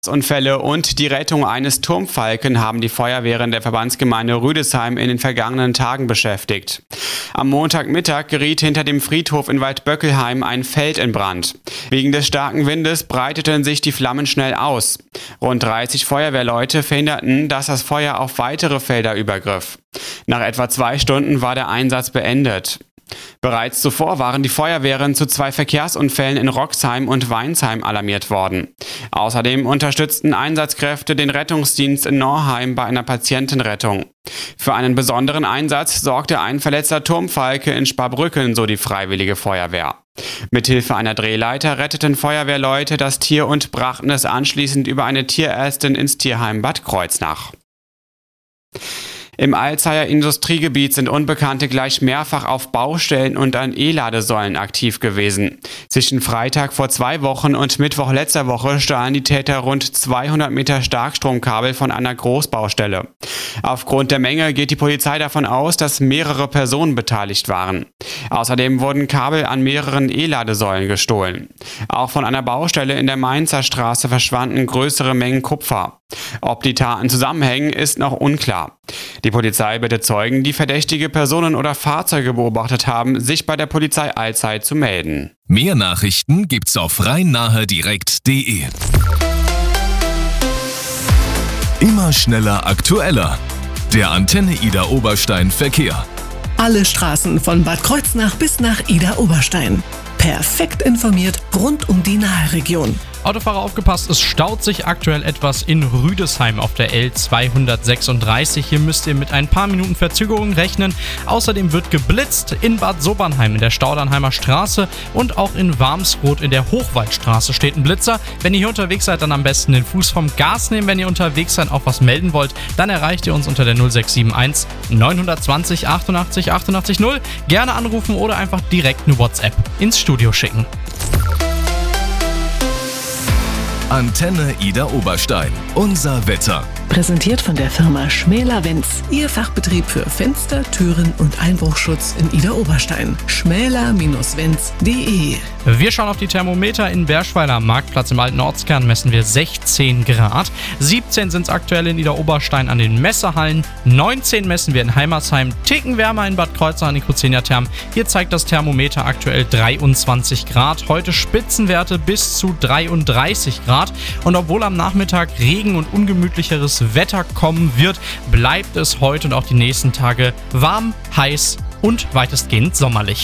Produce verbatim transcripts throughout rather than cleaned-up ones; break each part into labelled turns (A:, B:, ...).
A: Unfälle und die Rettung eines Turmfalken haben die Feuerwehren der Verbandsgemeinde Rüdesheim in den vergangenen Tagen beschäftigt. Am Montagmittag geriet hinter dem Friedhof in Waldböckelheim ein Feld in Brand. Wegen des starken Windes breiteten sich die Flammen schnell aus. Rund dreißig Feuerwehrleute verhinderten, dass das Feuer auf weitere Felder übergriff. Nach etwa zwei Stunden war der Einsatz beendet. Bereits zuvor waren die Feuerwehren zu zwei Verkehrsunfällen in Roxheim und Weinsheim alarmiert worden. Außerdem unterstützten Einsatzkräfte den Rettungsdienst in Norheim bei einer Patientenrettung. Für einen besonderen Einsatz sorgte ein verletzter Turmfalke in Sparbrücken, so die Freiwillige Feuerwehr. Mithilfe einer Drehleiter retteten Feuerwehrleute das Tier und brachten es anschließend über eine Tierärztin ins Tierheim Bad Kreuznach. Im Alzeyer Industriegebiet sind Unbekannte gleich mehrfach auf Baustellen und an E-Ladesäulen aktiv gewesen. Zwischen Freitag vor zwei Wochen und Mittwoch letzter Woche stahlen die Täter rund zweihundert Meter Starkstromkabel von einer Großbaustelle. Aufgrund der Menge geht die Polizei davon aus, dass mehrere Personen beteiligt waren. Außerdem wurden Kabel an mehreren E-Ladesäulen gestohlen. Auch von einer Baustelle in der Mainzer Straße verschwanden größere Mengen Kupfer. Ob die Taten zusammenhängen, ist noch unklar. Die Polizei bittet Zeugen, die verdächtige Personen oder Fahrzeuge beobachtet haben, sich bei der Polizei Alzey zu melden.
B: Mehr Nachrichten gibt's auf rhein-nahe-direkt punkt de. Immer schneller, aktueller. Der Antenne Idar Oberstein Verkehr.
C: Alle Straßen von Bad Kreuznach bis nach Idar Oberstein. Perfekt informiert rund um die Nahe-Region.
D: Autofahrer aufgepasst, es staut sich aktuell etwas in Rüdesheim auf der L zweihundertsechsunddreißig. Hier müsst ihr mit ein paar Minuten Verzögerung rechnen. Außerdem wird geblitzt in Bad Sobernheim in der Staudernheimer Straße und auch in Warmsroth in der Hochwaldstraße steht ein Blitzer. Wenn ihr hier unterwegs seid, dann am besten den Fuß vom Gas nehmen. Wenn ihr unterwegs seid, auch was melden wollt, dann erreicht ihr uns unter der null sechs sieben eins neun zwei null achtundachtzig achtundachtzig null. Gerne anrufen oder einfach direkt eine WhatsApp ins Studio schicken.
B: Antenne Idar Oberstein. Unser Wetter.
C: Präsentiert von der Firma Schmäler-Wenz. Ihr Fachbetrieb für Fenster, Türen und Einbruchschutz in Idar Oberstein. schmäler Wenz punkt de.
D: Wir schauen auf die Thermometer. In Berschweiler am Marktplatz im alten Ortskern messen wir sechzehn Grad. siebzehn sind es aktuell in Idar Oberstein an den Messehallen. neunzehn messen wir in Heimersheim. Ticken wärmer in Bad Kreuznach an die Kruzeniertherm. Hier zeigt das Thermometer aktuell dreiundzwanzig Grad. Heute Spitzenwerte bis zu dreiunddreißig Grad. Und obwohl am Nachmittag Regen und ungemütlicheres Wetter kommen wird, bleibt es heute und auch die nächsten Tage warm, heiß und weitestgehend sommerlich.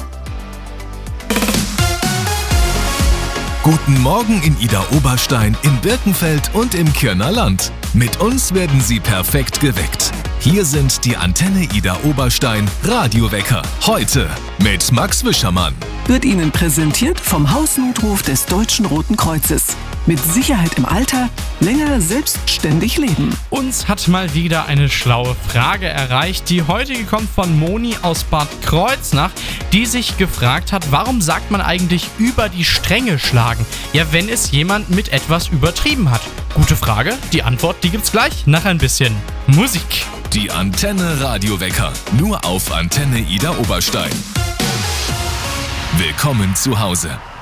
B: Guten Morgen in Idar Oberstein, in Birkenfeld und im Kirner Land. Mit uns werden Sie perfekt geweckt. Hier sind die Antenne Idar Oberstein Radiowecker. Heute mit Max Wischermann.
C: Wird Ihnen präsentiert vom Hausnotruf des Deutschen Roten Kreuzes. Mit Sicherheit im Alter, länger selbstständig leben.
D: Uns hat mal wieder eine schlaue Frage erreicht. Die heutige kommt von Moni aus Bad Kreuznach, die sich gefragt hat, warum sagt man eigentlich über die Stränge schlagen? Ja, wenn es jemand mit etwas übertrieben hat. Gute Frage, die Antwort, die gibt's gleich nach ein bisschen Musik.
B: Die Antenne Radiowecker, nur auf Antenne Idar Oberstein. Willkommen zu Hause.